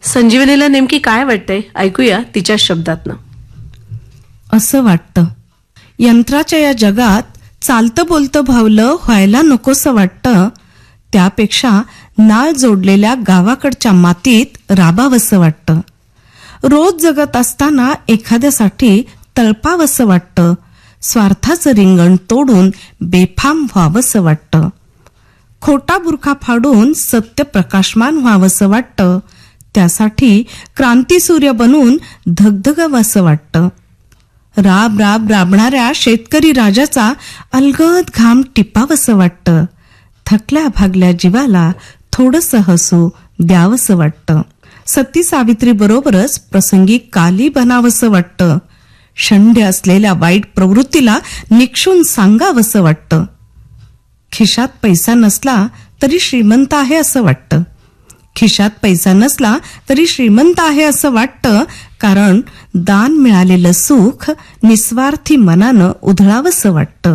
संजीवनीला नेमकी काय वाटतंय ऐकूया तिच्या शब्दातनं. असं वाटतं यंत्राच्या या जगात चालतं बोलतं भावलं व्हायला नकोसं वाटतं. त्यापेक्षा नाळ जोडलेल्या गावाकडच्या मातीत राबावंसं वाटतं. रोज जगत असताना एखाद्यासाठी तळपावंसं वाटतं. स्वार्थाचं रिंगण तोडून बेफाम व्हावंसं वाटतं. खोटा बुरखा फाडून सत्य प्रकाशमान व्हावंसं वाटतं. त्यासाठी क्रांतीसूर्य बनून धगधगावंसं वाटतं. राब राब राबणाऱ्या शेतकरी राजाचा अलगद घाम टिपावंसं वाटतं. थकल्या भागल्या जीवाला थोडंसं हसू द्यावंसं वाटतं. सती सावित्री बरोबरच प्रसंगी काली बनावंसं वाटतं. शंड्य असलेल्या वाईट प्रवृत्तीला निक्षून सांगावंसं वाटतं. खिशात पैसा नसला तरी श्रीमंत आहे असं वाटतं. खिशात पैसा नसला तरी श्रीमंत आहे असं वाटतं. कारण दान मिळालेलं सुख निस्वार्थी मनानं उधळावंसं वाटतं.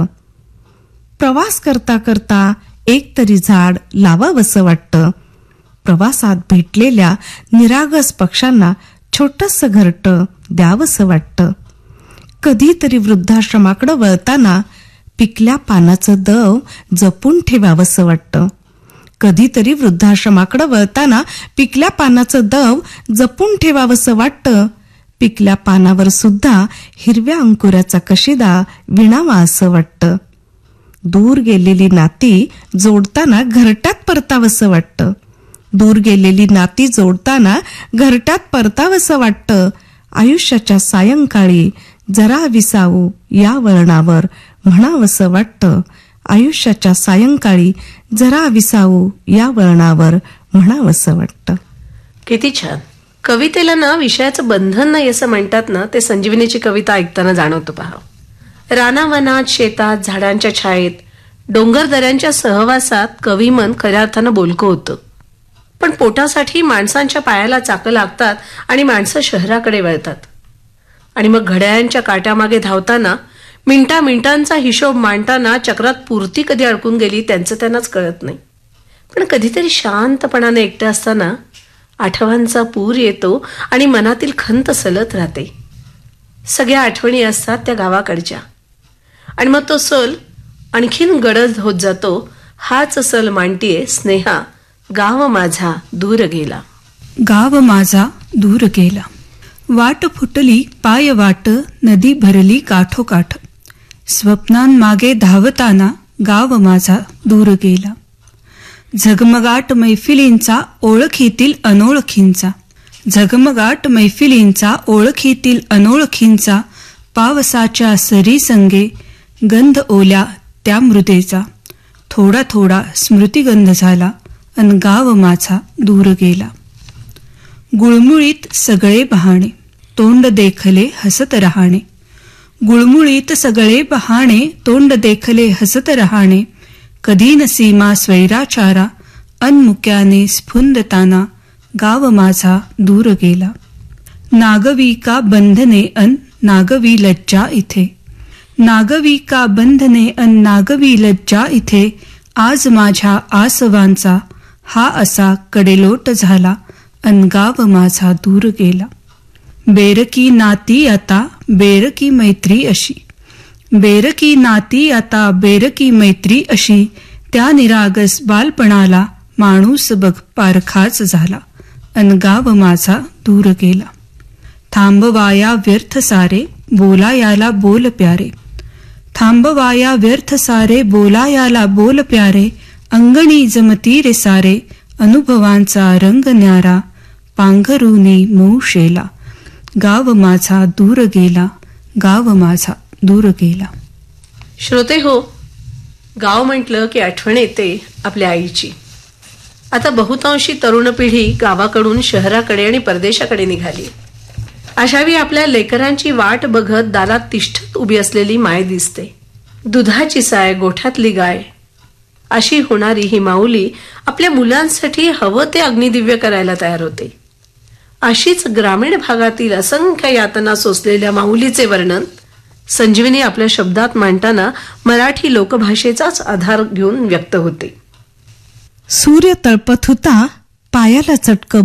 प्रवास करता करता एक तरी झाड लावावंसं वाटतं. प्रवासात भेटलेल्या निरागस पक्ष्यांना छोटंसं घरटं द्यावंसं वाटतं. कधीतरी वृद्धाश्रमाकडं वळताना पिकल्या पानाचं दव जपून ठेवावंसं वाटतं. कधीतरी वृद्धाश्रमाकडं वळताना पिकल्या पानाचं दव जपून ठेवावंसं वाटतं. पिकल्या पानावर सुद्धा हिरव्या अंकुराचा कशिदा विणावा असं वाटतं. दूर गेलेली नाती जोडताना घरट्यात परतावंसं वाटतं. दूर गेलेली नाती जोडताना घरट्यात परतावंसं वाटतं. आयुष्याच्या सायंकाळी जरा विसावू या वळणावर म्हणावंसं वाटतं. आयुष्याच्या सायंकाळी जरा विसावू या वळणावर म्हणावंसं वाटतं. किती छान. कवितेला ना विषयाचं बंधन नाही असं म्हणतात ना, ते संजीवनीची कविता ऐकताना जाणवतं पहा. रानावनात, शेतात, झाडांच्या छायेत, डोंगर दऱ्यांच्या सहवासात कविमन खऱ्या अर्थानं बोलकं होतं. पण पोटासाठी माणसांच्या पायाला चाकं लागतात आणि माणसं शहराकडे वळतात. आणि मग घड्याळांच्या काट्यामागे धावताना, मिनिटांचा हिशोब मांडताना चक्रात पूर्ती कधी अडकून गेली त्यांचं त्यांनाच कळत नाही. पण कधीतरी शांतपणाने एकटं असताना आठवणींचा पूर येतो आणि मनातील खंत सलत राहते. सगळ्या आठवणी असतात त्या गावाकडच्या. आणि मग तो सल आणखीन गडद होत जातो. हाच सल मांडतीये स्नेहा, गाव माझा दूर गेला. गाव माझा दूर गेला. वाट फुटली पाय वाट, नदी भरली काठोकाठ. स्वप्नांमागे धावताना गाव माझा दूर गेला. झगमगाट मैफिलींचा ओळखीतील अनोळखींचा. झगमगाट मैफिलींचा ओळखीतील अनोळखींचा. पावसाच्या सरी संगे गंध ओल्या त्या मृदेचा. थोडा थोडा स्मृतिगंध झाला अन गाव माझा दूर गेला. गुळमुळीत सगळे बहाणे, तोंड देखले हसत रहाणे. गुळमुळीत सगळे बहाणे, तोंड देखले हसत रहाणे. कधी न सीमा स्वैराचारा, अनमुक्याने स्फुंदताना गाव माझा दूर गेला. नागवी का बंधने अन नागवी लज्जा इथे. नागवी का बंधने अन नागवी लज्जा इथे. आज माझ्या आसवांचा हा असा कडेलोट झाला अन गाव माझा दूर गेला. बेरकी नाती आता बेरकी मैत्री अशी. बेरकी नाती आता बेरकी मैत्री अशी. त्या निरागस बालपणाला माणूस बघ पारखाच झाला अन गाव माझा दूर गेला. थांबवाया व्यर्थ सारे, बोलायाला बोल प्यारे. थांबवाया व्यर्थ सारे, बोलायाला बोल प्यारे. अंगणी जमती रे सारे, अनुभवांचा रंग न्यारा. पांघरुनी मौशेला, गाव माझा दूर गेला. गाव माझा दूर गेला. श्रोते हो, गाव म्हटलं की आठवण येते आपल्या आईची. आता बहुतांशी तरुण पिढी गावाकडून शहराकडे आणि परदेशाकडे निघाली. अशावेळी आपल्या लेकरांची वाट बघत दारात तिष्ठत उभी असलेली माय दिसते. दुधाची साय, गोठ्यातली गाय अशी होणारी ही माऊली आपल्या मुलांसाठी हवं ते अग्निदिव्य करायला तयार होते. अशीच ग्रामीण भागातील असंख्य यातना सोसलेल्या माऊलीचे वर्णन संजीवनी आपल्या शब्दात मांडताना मराठी लोकभाषेचाच आधार घेऊन व्यक्त होते. सूर्य तळपत होता, पायाला चटकं